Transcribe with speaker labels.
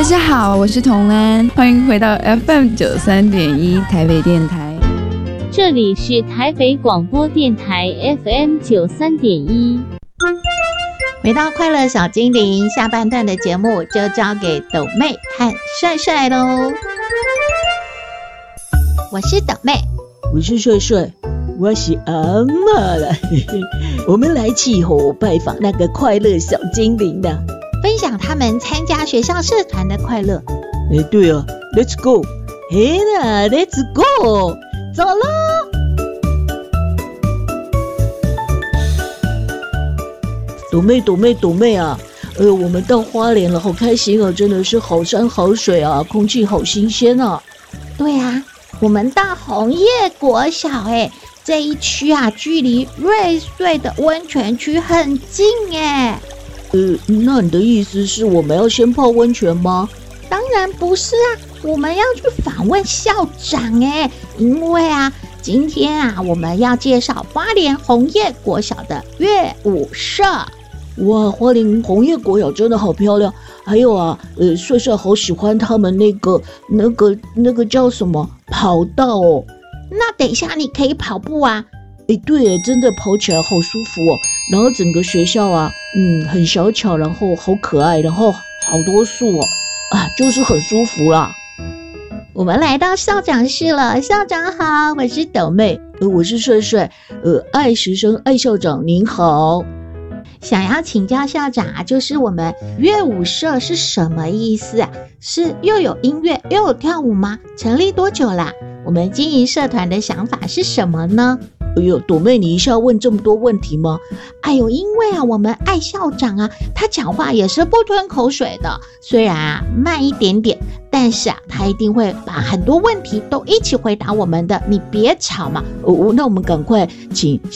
Speaker 1: 家好，我是童安，欢迎回到 FM93.1 台北电台。
Speaker 2: 这里是台北广播电台 FM 93.1。
Speaker 3: 回到快乐小精灵下半段的节目，就交给斗妹和帅帅喽。我是斗妹，
Speaker 4: 我是帅帅，我是阿嬷啦。我们来气候拜访那个快乐小精灵啦，
Speaker 3: 分享他们参加学校社团的快乐。
Speaker 4: 对啊 ，Let's go， 嘿啦 ，Let's go， 走咯。斗妹啊，我们到花莲了，好开心哦，真的是好山好水啊，空气好新鲜啊。
Speaker 3: 对啊，我们到红叶国小这一区啊，距离瑞穗的温泉区很近
Speaker 4: 那你的意思是我们要先泡温泉吗？
Speaker 3: 当然不是啊，我们要去访问校长因为啊，今天啊，我们要介绍花莲红叶国小的乐舞社。
Speaker 4: 哇，花莲红叶国小真的好漂亮，还有啊，帅帅好喜欢他们那个叫什么跑道哦。
Speaker 3: 那等一下你可以跑步啊。
Speaker 4: 对耶，真的跑起来好舒服哦。然后整个学校啊，很小巧，然后好可爱，然后好多树哦，就是很舒服啦。
Speaker 3: 我们来到校长室了，校长好，我是斗妹，
Speaker 4: 我是帅帅，爱学生爱校长您好。
Speaker 3: 想要请教校长啊，就是我们乐舞社是什么意思啊？是又有音乐又有跳舞吗？成立多久啦？我们经营社团的想法是什么呢？
Speaker 4: 斗妹，你一下问这么多问题吗？
Speaker 3: 因为啊，我们爱校长啊，他讲话也是不吞口水的，虽然啊慢一点点，但是啊，他一定会把很多问题都一起回答我们的，你别吵嘛。
Speaker 4: 那我们赶快请